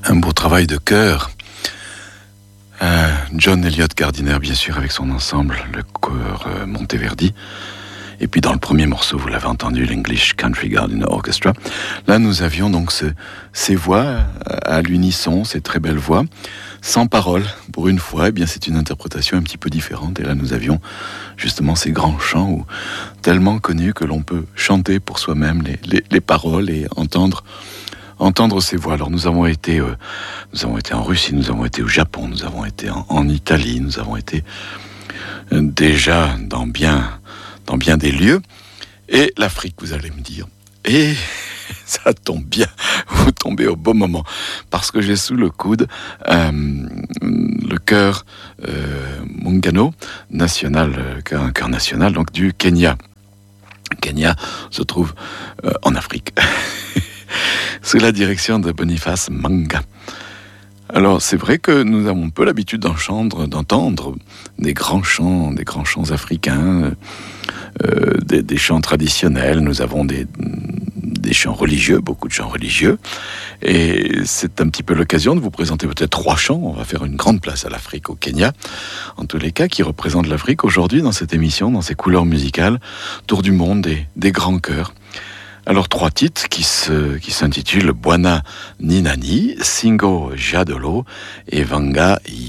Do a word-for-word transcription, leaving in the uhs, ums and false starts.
Un beau travail de chœur. Euh, John Elliott Gardiner, bien sûr, avec son ensemble, le chœur euh, Monteverdi. Et puis dans le premier morceau, vous l'avez entendu, l'English Country Garden Orchestra. Là, nous avions donc ce, ces voix à l'unisson, ces très belles voix, sans paroles. Pour une fois, eh bien, c'est une interprétation un petit peu différente. Et là, nous avions justement ces grands chants où, tellement connus que l'on peut chanter pour soi-même les, les, les paroles et entendre entendre ces voix. Alors nous avons été, euh, nous avons été en Russie, nous avons été au Japon, nous avons été en, en Italie, nous avons été euh, déjà dans bien, dans bien des lieux. Et l'Afrique, vous allez me dire. Et ça tombe bien, vous tombez au bon moment, parce que j'ai sous le coude euh, le chœur euh, Muungano national, euh, chœur, chœur national, donc du Kenya. Kenya se trouve euh, en Afrique. Sous la direction de Boniface Manga. Alors, c'est vrai que nous avons peu l'habitude d'entendre, d'entendre des grands chants, des grands chants africains, euh, des, des chants traditionnels. Nous avons des, des chants religieux, beaucoup de chants religieux. Et c'est un petit peu l'occasion de vous présenter peut-être trois chants. On va faire une grande place à l'Afrique, au Kenya, en tous les cas, qui représentent l'Afrique aujourd'hui dans cette émission, dans ses couleurs musicales, tour du monde des, des grands chœurs. Alors, trois titres qui, se, qui s'intitulent Bwana Ninani, Singo Jadolo et Vanga